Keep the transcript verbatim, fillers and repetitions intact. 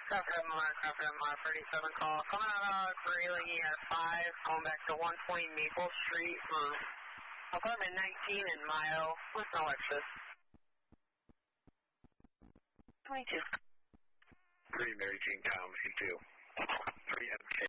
Copy M R, copy M R, thirty-seven call. Coming out of Greeley E R five, going back to one twenty Maple Street for apartment nineteen in Mayo, with no exit. twenty-two. three Mary Jean Town, A two. three M K